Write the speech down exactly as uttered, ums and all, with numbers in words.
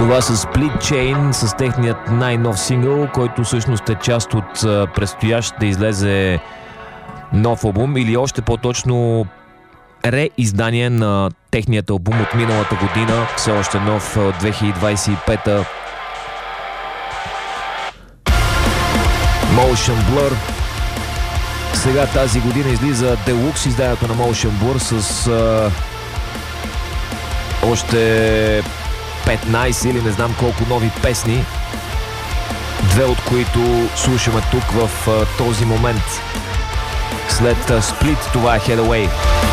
Това са Split Chain с техният най-нов сингъл, който всъщност е част от предстоящ да излезе нов албум, или още по-точно реиздание на техният албум от миналата година, все още нов от две хиляди двадесет и пета. Motion Blur. Сега тази година излиза Deluxe изданието на Motion Blur с а, още петнайсет или не знам колко нови песни, две от които слушаме тук в а, този момент. След а, Split, това е Head Away.